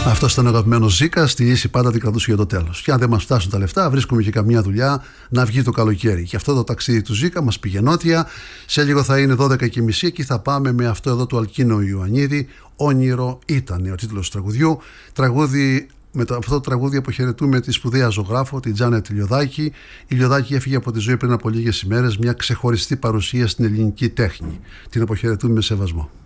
Αυτό ήταν ο αγαπημένο Ζήκα. Στη λύση πάντα την κρατούσε για το τέλος. Και αν δεν μας φτάσουν τα λεφτά, βρίσκουμε και καμία δουλειά να βγει το καλοκαίρι. Και αυτό το ταξίδι του Ζήκα μας πήγε νότια. Σε λίγο θα είναι 12:30. Εκεί θα πάμε με αυτό εδώ του Αλκίνο Ιωαννίδη. Όνειρο ήταν ο τίτλος του τραγουδιού. Με αυτό το τραγούδι αποχαιρετούμε τη σπουδαία ζωγράφο, την Τζάνετ Ηλιοδάκη. Η Ηλιοδάκη έφυγε από τη ζωή πριν από λίγες ημέρες, μια ξεχωριστή παρουσία στην ελληνική τέχνη. Την αποχαιρετούμε με σεβασμό.